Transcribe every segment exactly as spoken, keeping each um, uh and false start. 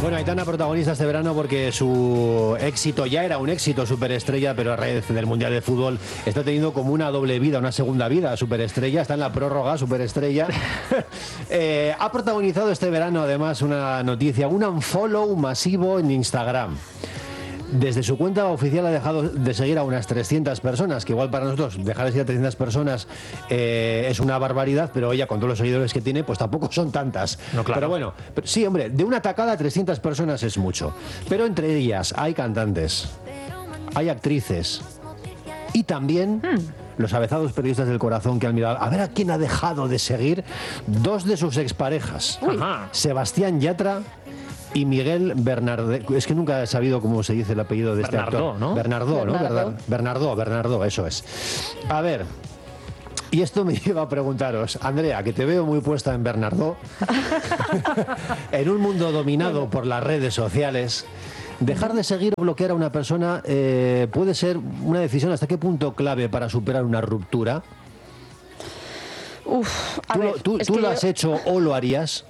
Bueno, Aitana protagonista este verano porque su éxito ya era un éxito, superestrella, pero a raíz del Mundial de Fútbol está teniendo como una doble vida, una segunda vida, superestrella, está en la prórroga, superestrella. eh, ha protagonizado este verano además una noticia, un unfollow masivo en Instagram. Desde su cuenta oficial ha dejado de seguir a unas trescientas personas, que igual para nosotros dejar de seguir a trescientas personas eh, es una barbaridad, pero ella con todos los seguidores que tiene, pues tampoco son tantas. No, claro. Pero bueno, pero, sí, hombre, de una tacada a trescientas personas es mucho. Pero entre ellas hay cantantes, hay actrices y también... Hmm. Los avezados periodistas del corazón que han mirado a ver a quién ha dejado de seguir dos de sus exparejas. Ajá. Sebastián Yatra y Miguel Bernardo. Es que nunca he sabido cómo se dice el apellido de este Bernardó, actor. ¿no? Bernardó, ¿no? Bernardó. Bernardó, Bernardó, eso es. A ver, y esto me lleva a preguntaros, Andrea, que te veo muy puesta en Bernardó, en un mundo dominado por las redes sociales, dejar de seguir o bloquear a una persona eh, puede ser una decisión hasta qué punto clave para superar una ruptura. Uf, a ¿Tú, ver, lo, tú, es tú que lo yo- has hecho o lo harías?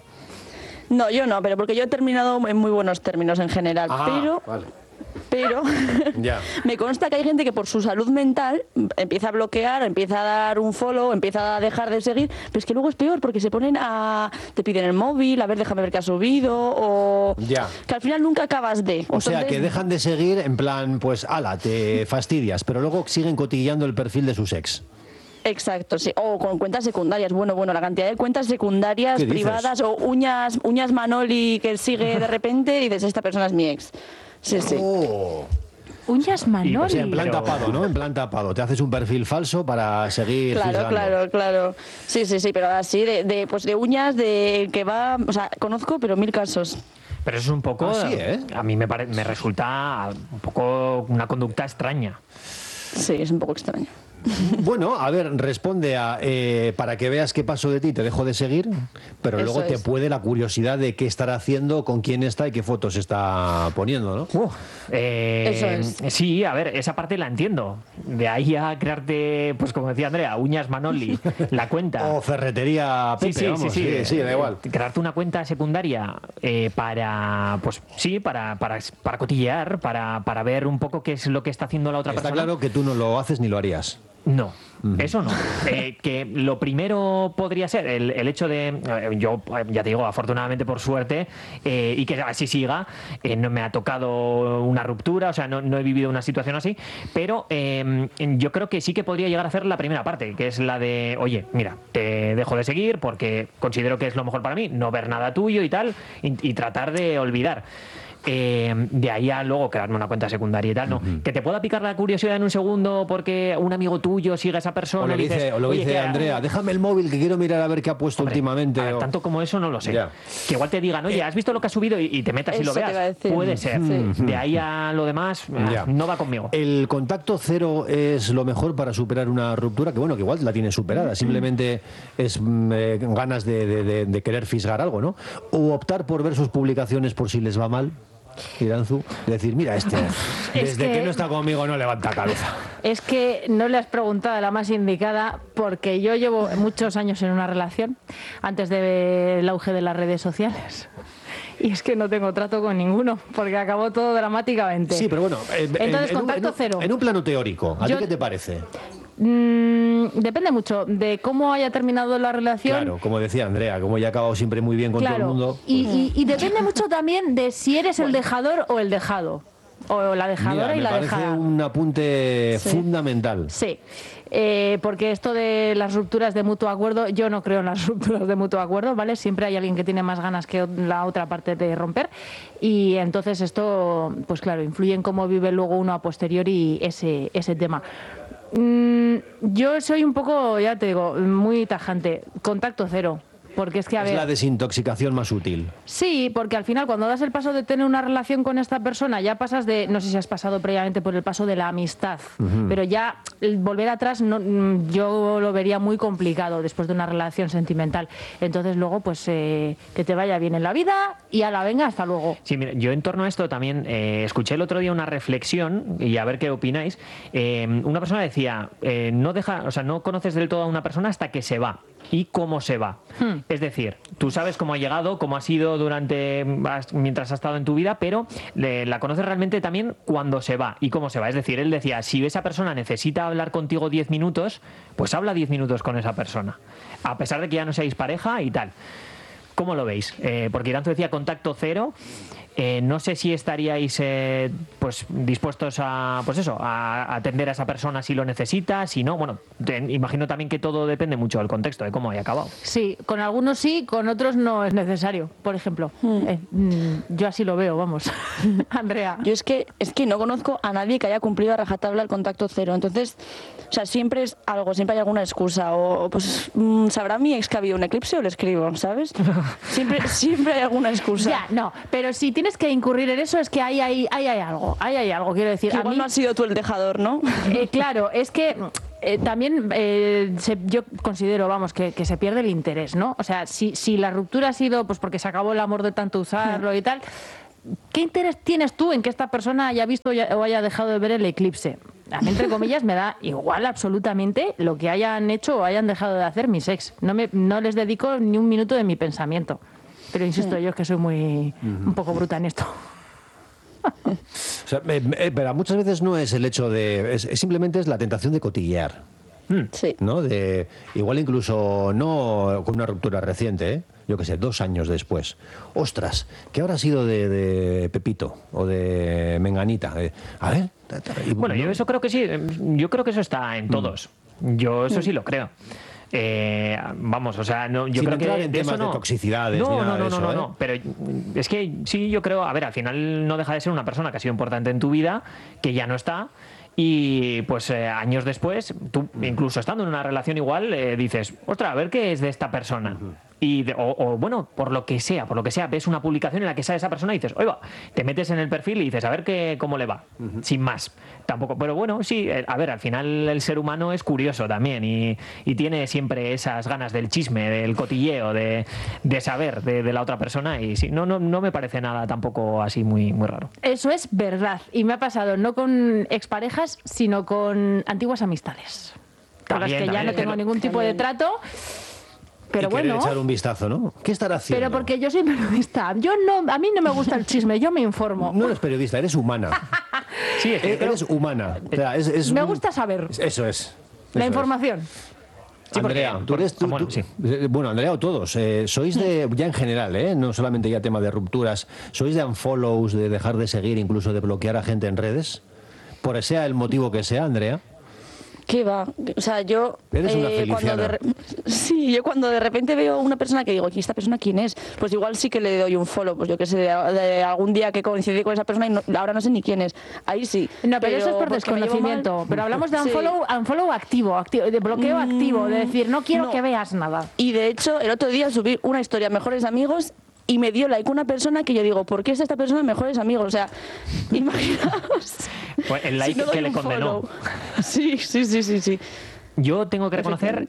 No, yo no, pero porque yo he terminado en muy buenos términos en general, Ah, pero... vale. Pero Ya. me consta que hay gente que por su salud mental empieza a bloquear, empieza a dar un follow, empieza a dejar de seguir, pero es que luego es peor porque se ponen a... te piden el móvil, a ver, déjame ver qué has subido, o... Ya. que al final nunca acabas de... O sea, Entonces, que dejan de seguir en plan, pues, ala, te fastidias, pero luego siguen cotilleando el perfil de sus ex. Exacto, sí. O con cuentas secundarias. Bueno, bueno, la cantidad de cuentas secundarias ¿Qué dices? privadas o uñas, uñas Manoli que sigue de repente y dices, esta persona es mi ex. Sí, sí. Oh. Uñas O Manoli. sea, en plan Pero- tapado, ¿no? En plan tapado. Te haces un perfil falso para seguir Claro, fisgando. claro, claro. Sí, sí, sí, pero así de, de, pues de uñas de que va, o sea, conozco, pero mil casos. Pero eso es un poco... Ah, sí, ¿eh? A mí me, pare- me resulta un poco una conducta extraña. Sí, es un poco extraño. Bueno, a ver, responde a eh, para que veas qué paso de ti, te dejo de seguir, pero Eso luego te es. puede la curiosidad de qué estará haciendo, con quién está y qué fotos está poniendo, ¿no? Uh, eh, Eso es. Sí, a ver, esa parte la entiendo. De ahí a crearte, pues como decía Andrea, uñas Manoli, la cuenta. O ferretería Pepe, Sí, sí, vamos, sí, sí, sí, da igual. Eh, Crearte una cuenta secundaria eh, para, pues sí, para, para, para cotillear, para, para ver un poco qué es lo que está haciendo la otra Está persona. claro que tú no lo haces ni lo harías. No, eso no. Eh, que lo primero podría ser el, el hecho de, eh, yo eh, ya te digo, afortunadamente por suerte, eh, y que así siga, eh, no me ha tocado una ruptura, o sea, no, no he vivido una situación así, pero eh, yo creo que sí que podría llegar a hacer la primera parte, que es la de, oye, mira, te dejo de seguir porque considero que es lo mejor para mí, no ver nada tuyo y tal, y, y tratar de olvidar. Eh, de ahí a luego crearme una cuenta secundaria y tal, no. Ujú. Que te pueda picar la curiosidad en un segundo porque un amigo tuyo sigue a esa persona. O lo y dices, dice, o lo "Oye, dice ¿qué- Andrea, déjame el móvil que quiero mirar a ver qué ha puesto Hombre, últimamente. a ver, o- tanto como eso no lo sé. Ya. Que igual te digan, oye, ¿has visto lo que has subido? Y, y te metas y lo Eso te veas. iba a decir. Puede ser. Sí. De ahí a lo demás, ah, Ya. no va conmigo. El contacto cero es lo mejor para superar una ruptura, que bueno, que igual la tienes superada, simplemente es mm, eh, ganas de, de- de- de querer fisgar algo, ¿no? O optar por ver sus publicaciones por si les va mal, Iranzu, decir, mira, este, desde que... que- no está conmigo no levanta cabeza. Es que no le has preguntado a la más indicada, porque yo llevo muchos años en una relación antes del auge de las redes sociales. Y es que no tengo trato con ninguno, porque acabó todo dramáticamente. Sí, pero bueno, eh, en- Entonces, en, un- contacto en un- cero. En un plano teórico, ¿a Yo- ti qué te parece? Mm, depende mucho de cómo haya terminado la relación. Claro, como decía Andrea, como ya ha acabado siempre muy bien con Claro, todo el mundo. y, y- y depende mucho también de si eres el dejador o el dejado. O la dejadora Mira, y me la parece dejada. un apunte Sí. fundamental. Sí, eh, porque esto de las rupturas de mutuo acuerdo, yo no creo en las rupturas de mutuo acuerdo, ¿vale? Siempre hay alguien que tiene más ganas que la otra parte de romper y entonces esto, pues claro, influye en cómo vive luego uno a posteriori ese, ese tema. Mm, yo soy un poco, ya te digo, muy tajante, contacto cero. Porque es que, a Es ver... la desintoxicación más útil. Sí, porque al final cuando das el paso de tener una relación con esta persona, ya pasas de, no sé si has pasado previamente por el paso de la amistad, Ujú. pero ya el volver atrás no, mm, yo lo vería muy complicado después de una relación sentimental. Entonces luego pues eh, que te vaya bien en la vida y a la venga, hasta luego. Sí, mira, yo en torno a esto también eh, escuché el otro día una reflexión y a ver qué opináis. Eh, una persona decía, eh, no deja, o sea, no conoces del todo a una persona hasta que se va. y cómo se va. Hmm. Es decir, tú sabes cómo ha llegado, cómo ha sido durante mientras ha estado en tu vida, pero le, la conoces realmente también cuando se va y cómo se va. Es decir, él decía, si esa persona necesita hablar contigo diez minutos, pues habla diez minutos con esa persona, a pesar de que ya no seáis pareja y tal. ¿Cómo lo veis? Eh, porque Iranzo decía contacto cero. Eh, no sé si estaríais eh, pues dispuestos a pues eso a atender a esa persona si lo necesita, si no, bueno, te, imagino también que todo depende mucho del contexto de cómo haya acabado. Sí, con algunos sí, con otros no es necesario, por ejemplo. Mm. Eh, mm, yo así lo veo, vamos. Andrea. Yo es que es que no conozco a nadie que haya cumplido a rajatabla el contacto cero, entonces, o sea, siempre es algo, siempre hay alguna excusa, o pues mmm, sabrá mi ex que ha habido un eclipse o le escribo, ¿sabes? Siempre, siempre hay alguna excusa. Ya, no, pero si tienes que incurrir en eso es que ahí hay, hay, hay algo, ahí hay algo, quiero decir. Que igual a mí, no has sido tú el dejador, ¿no? Eh, claro, es que eh, también eh, se, yo considero, vamos, que, que se pierde el interés, ¿no? O sea, si, si la ruptura ha sido pues porque se acabó el amor de tanto usarlo y tal, ¿qué interés tienes tú en que esta persona haya visto o haya dejado de ver el eclipse? A mí, entre comillas, me da igual absolutamente lo que hayan hecho o hayan dejado de hacer mis ex. No, me, no les dedico ni un minuto de mi pensamiento. Pero insisto, sí. yo es que soy muy uh-huh. un poco bruta en esto. O sea, eh, eh, pero muchas veces no es el hecho de... Es, es simplemente es la tentación de cotillear. Sí. ¿No? De, igual incluso no con una ruptura reciente, ¿eh? Yo qué sé, dos años después. Ostras, ¿qué habrá sido de, de Pepito o de Menganita? Eh, a ver. Y, bueno, ¿no? Yo eso creo que sí. Yo creo que eso está en todos. Mm. Yo eso sí lo creo. Eh, vamos, o sea, no, yo Sin creo que en de temas eso no. de toxicidades no, ni nada no, no, de eso, no, no, ¿eh? no, pero es que sí, yo creo, a ver, al final no deja de ser una persona que ha sido importante en tu vida, que ya no está. Y pues eh, años después, tú incluso estando en una relación igual, eh, dices, ostras, a ver qué es de esta persona. Uh-huh. Y de, o, o bueno, por lo que sea, por lo que sea, ves una publicación en la que sale esa persona y dices, oiga, te metes en el perfil y dices, a ver qué, cómo le va, uh-huh. sin más. Tampoco, pero bueno, sí, a ver, al final el ser humano es curioso también y, y tiene siempre esas ganas del chisme, del cotilleo, de, de saber de, de la otra persona y sí, no, no, no me parece nada tampoco así muy, muy raro. Eso es verdad y me ha pasado no con exparejas, sino con antiguas amistades. Con las que ya no tengo ningún tipo de trato. Pero y bueno, echar un vistazo, ¿no? ¿Qué estará haciendo? Pero porque yo soy periodista. Yo no, a mí no me gusta el chisme, yo me informo. No eres periodista, eres humana. Sí, es que eres creo... humana. O sea, es, es me un... gusta saber. Eso es. La eso información. Es. Sí, Andrea, porque, tú eres tú, ah, bueno, tú, sí. bueno, Andrea o todos, eh, sois de, ya en general, eh, no solamente ya tema de rupturas, sois de unfollows, de dejar de seguir, incluso de bloquear a gente en redes, por sea el motivo que sea, Andrea. ¿Qué va? O sea, yo... Eres una eh, cuando de re... Sí, yo cuando de repente veo una persona que digo, ¿y esta persona quién es? Pues igual sí que le doy un follow, pues yo que sé, de, de algún día que coincidí con esa persona y no, ahora no sé ni quién es. Ahí sí. No, pero, pero eso es por desconocimiento. Pero hablamos de un follow, un follow activo, activo, de bloqueo mm, activo, de decir, no quiero no. que veas nada. Y de hecho, el otro día subí una historia, Mejores Amigos, y me dio like una persona que yo digo, ¿por qué es esta persona Mejores Amigos? O sea, imaginaos. Pues el like si no que le condenó. Follow. Sí, sí, sí, sí, sí. Yo tengo que reconocer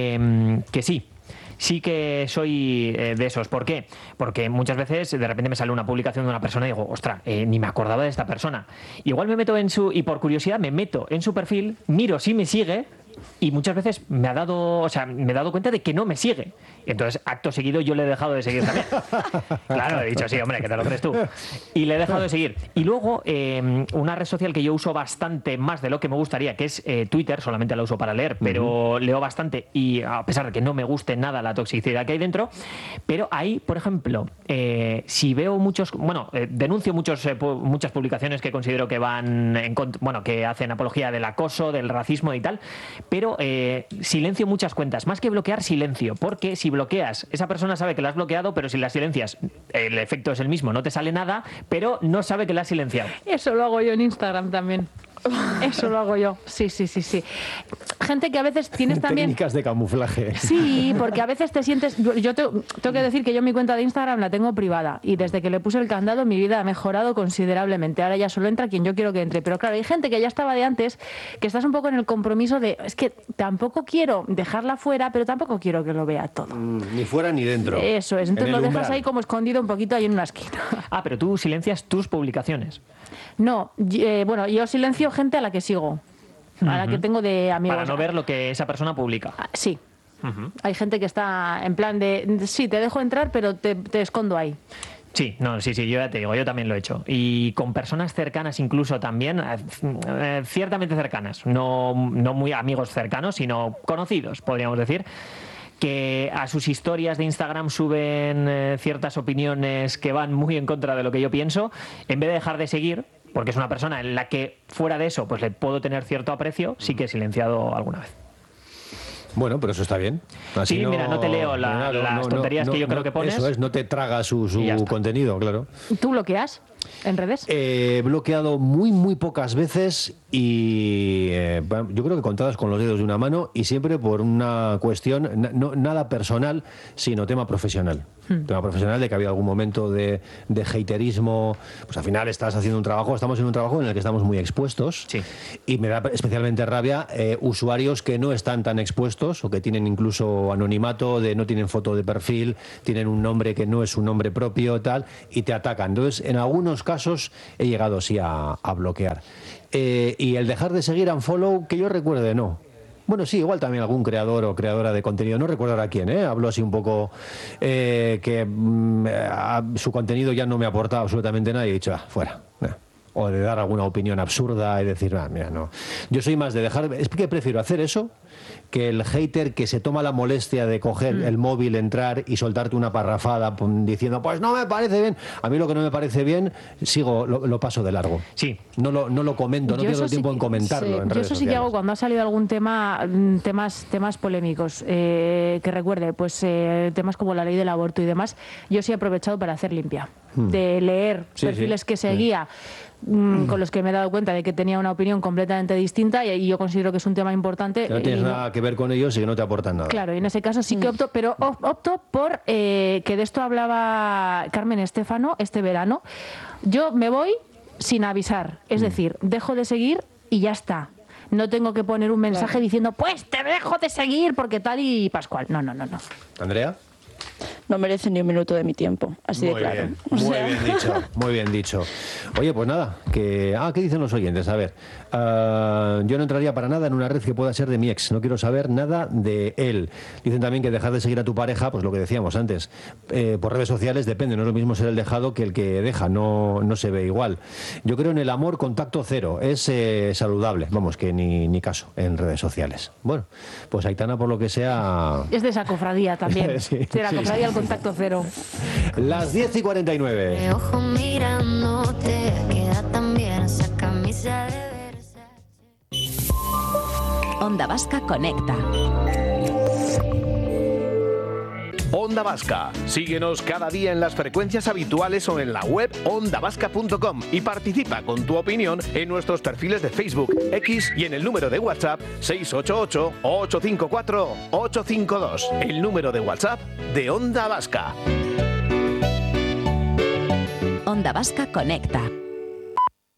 eh, que sí. Sí que soy eh, de esos. ¿Por qué? Porque muchas veces de repente me sale una publicación de una persona y digo, ostras, eh, ni me acordaba de esta persona. Igual me meto en su... Y por curiosidad me meto en su perfil, miro si me sigue y muchas veces me ha dado, o sea, me he dado cuenta de que no me sigue. Y entonces, acto seguido, yo le he dejado de seguir también. Claro, he dicho, sí, hombre, que te lo crees tú. Y le he dejado de seguir. Y luego, eh, una red social que yo uso bastante más de lo que me gustaría, que es eh, Twitter, solamente la uso para leer, pero uh-huh. leo bastante y a pesar de que no me guste nada la toxicidad que hay dentro, pero ahí, por ejemplo, eh, si veo muchos, bueno, eh, denuncio muchos, eh, pu- muchas publicaciones que considero que van, en, bueno, que hacen apología del acoso, del racismo y tal, pero eh, silencio muchas cuentas, más que bloquear, silencio, porque si bloqueas, esa persona sabe que la has bloqueado, pero si la silencias, el efecto es el mismo, no te sale nada, pero no sabe que la has silenciado. Eso lo hago yo en Instagram también. Eso lo hago yo, sí, sí, sí, sí. Gente que a veces tienes también... Técnicas de camuflaje. Sí, porque a veces te sientes... Yo te, tengo que decir que yo mi cuenta de Instagram la tengo privada y desde que le puse el candado mi vida ha mejorado considerablemente. Ahora ya solo entra quien yo quiero que entre. Pero claro, hay gente que ya estaba de antes, que estás un poco en el compromiso de... Es que tampoco quiero dejarla fuera, pero tampoco quiero que lo vea todo. Mm, ni fuera ni dentro. Eso es, entonces lo dejas ahí como escondido un poquito ahí en una esquina. Ah, pero tú silencias tus publicaciones. No, eh, bueno, yo silencio gente a la que sigo, a la que tengo de amigos. Para no ver lo que esa persona publica. Ah, sí. Uh-huh. Hay gente que está en plan de, sí, te dejo entrar, pero te, te escondo ahí. Sí, no, sí, sí, yo ya te digo, yo también lo he hecho. Y con personas cercanas incluso también, eh, ciertamente cercanas, no, no muy amigos cercanos, sino conocidos, podríamos decir, que a sus historias de Instagram suben eh, ciertas opiniones que van muy en contra de lo que yo pienso, en vez de dejar de seguir, porque es una persona en la que fuera de eso pues le puedo tener cierto aprecio, sí que he silenciado alguna vez. Bueno, pero eso está bien. Así sí, no, mira, no te leo la, claro, las no, tonterías no, que yo no, creo que pones. Eso es, no te traga su, su contenido, claro. ¿Tú bloqueas en redes? Eh, he bloqueado muy, muy pocas veces y eh, yo creo que contadas con los dedos de una mano y siempre por una cuestión, no, nada personal, sino tema profesional. Hmm. Tema profesional de que había algún momento de, de haterismo. Pues al final estás haciendo un trabajo, estamos en un trabajo en el que estamos muy expuestos. Sí. Y me da especialmente rabia eh, usuarios que no están tan expuestos o que tienen incluso anonimato, de no tienen foto de perfil, tienen un nombre que no es su nombre propio, tal, y te atacan. Entonces, en algunos casos he llegado sí a, a bloquear. Eh, y el dejar de seguir a unfollow, que yo recuerde, no. Bueno, sí, igual también algún creador o creadora de contenido, no recuerdo ahora quién, ¿eh? Hablo así un poco eh, que mm, a, su contenido ya no me ha aportado absolutamente nada y he dicho, ah, fuera. Nah. O de dar alguna opinión absurda y decir, ah, mira, no. Yo soy más de dejar, es que prefiero hacer eso que el hater que se toma la molestia de coger mm. el móvil, entrar y soltarte una parrafada diciendo, pues no me parece bien. A mí lo que no me parece bien, sigo, lo, lo paso de largo. Sí. No lo, no lo comento, no pierdo el tiempo sí, en comentarlo. Sí. En Yo redes eso sí sociales. que hago cuando ha salido algún tema, temas, temas polémicos, eh, que recuerde, pues eh, temas como la ley del aborto y demás, yo sí he aprovechado para hacer limpia. Hmm. De leer sí, perfiles sí, que seguía. Sí. Con los que me he dado cuenta de que tenía una opinión completamente distinta y yo considero que es un tema importante. Que no tienes y nada no, que ver con ellos y que no te aportan nada. Claro, y en ese caso sí que opto, pero opto por eh, que de esto hablaba Carmen Estéfano este verano. Yo me voy sin avisar, es mm. decir, dejo de seguir y ya está. No tengo que poner un mensaje claro. diciendo, pues te dejo de seguir porque tal y Pascual. No, no, no, no. ¿Andrea? No merece ni un minuto de mi tiempo, así muy de claro. Bien, muy o sea... bien dicho, muy bien dicho. Oye, pues nada, que ah, ¿qué dicen los oyentes? A ver, uh, yo no entraría para nada en una red que pueda ser de mi ex, no quiero saber nada de él. Dicen también que dejar de seguir a tu pareja, pues lo que decíamos antes, eh, por redes sociales depende, no es lo mismo ser el dejado que el que deja, no, no se ve igual. Yo creo en el amor contacto cero, es eh, saludable, vamos, que ni, ni caso en redes sociales. Bueno, pues Aitana, por lo que sea... Es de esa cofradía también, sí, de la cofradía al contacto cero. Las diez y cuarenta y nueve. De ojo mirándote, queda también esa camisa de Versace. Onda Vasca Conecta. Onda Vasca. Síguenos cada día en las frecuencias habituales o en la web onda vasca punto com y participa con tu opinión en nuestros perfiles de Facebook, X y en el número de WhatsApp seis ocho ocho, ocho cinco cuatro, ocho cinco dos. El número de WhatsApp de Onda Vasca. Onda Vasca Conecta.